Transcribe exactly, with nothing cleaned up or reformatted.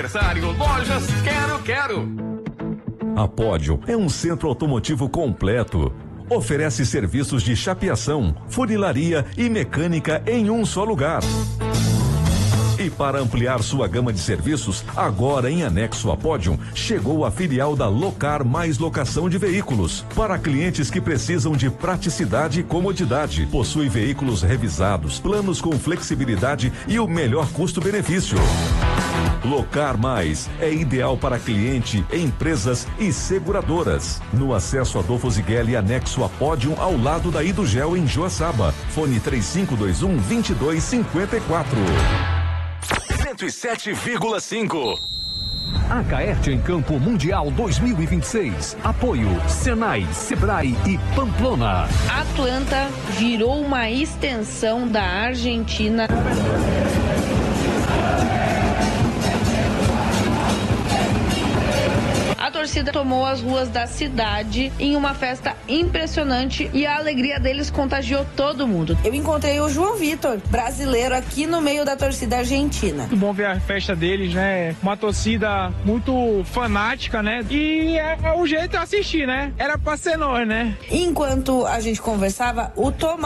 Aniversário Lojas Quero Quero. A Pódio é um centro automotivo completo. Oferece serviços de chapeação, funilaria e mecânica em um só lugar. E para ampliar sua gama de serviços, agora em anexo à Pódio, chegou a filial da Locar Mais Locação de Veículos. Para clientes que precisam de praticidade e comodidade, possui veículos revisados, planos com flexibilidade e o melhor custo-benefício. Locar Mais é ideal para cliente, empresas e seguradoras. No acesso Adolfo Zigueli, anexo a Pódio, ao lado da Idugel em Joaçaba. Fone três cinco dois um, dois dois cinco quatro. cento e sete vírgula cinco. A Caerte em Campo Mundial dois mil e vinte e seis. Apoio Senai, Sebrae e Pamplona. Atlanta virou uma extensão da Argentina. A torcida tomou as ruas da cidade em uma festa impressionante e a alegria deles contagiou todo mundo. Eu encontrei o João Vitor, brasileiro, aqui no meio da torcida argentina. Muito bom ver a festa deles, né? Uma torcida muito fanática, né? E é, é o jeito de assistir, né? Era pra ser nós, né? Enquanto a gente conversava, o Tomás